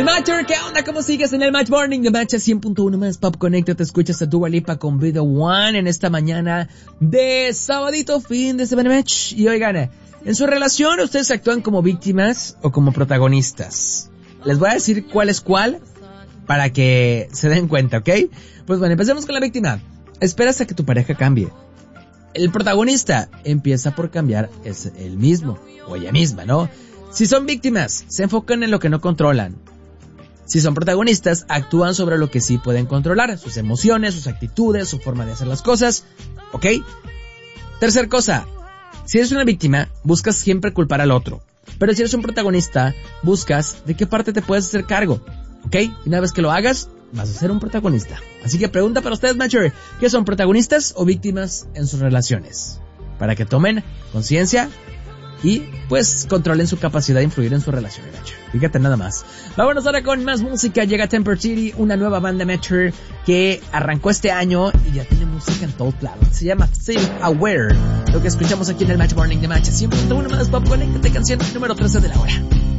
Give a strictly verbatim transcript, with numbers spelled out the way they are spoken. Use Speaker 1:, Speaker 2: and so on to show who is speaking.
Speaker 1: The Matcher, ¿qué onda? ¿Cómo sigues en el Match Morning? The Match cien punto uno más Pop Connected. Te escuchas a Dua Lipa con Be The One en esta mañana de sabadito, fin de semana match. Y oigan, en su relación, ¿ustedes actúan como víctimas o como protagonistas? Les voy a decir cuál es cuál para que se den cuenta, ¿ok? Pues bueno, empecemos con la víctima. Esperas a que tu pareja cambie. El protagonista empieza por cambiar, es él mismo o ella misma, ¿no? Si son víctimas, se enfocan en lo que no controlan. Si son protagonistas, actúan sobre lo que sí pueden controlar, sus emociones, sus actitudes, su forma de hacer las cosas, ¿ok? Tercer cosa, si eres una víctima, buscas siempre culpar al otro. Pero si eres un protagonista, buscas de qué parte te puedes hacer cargo, ¿ok? Y una vez que lo hagas, vas a ser un protagonista. Así que pregunta para ustedes, Matcher, ¿qué son, protagonistas o víctimas en sus relaciones? Para que tomen conciencia y pues controlen su capacidad de influir en su relación, Matcher. Fíjate nada más. Vámonos ahora con más música. Llega Temper City, una nueva banda, Matcher, que arrancó este año y ya tiene música en todos lados. Se llama Self Aware. Lo que escuchamos aquí en el Match Morning de Match cien punto uno más Pop Connected, canción número trece de la hora.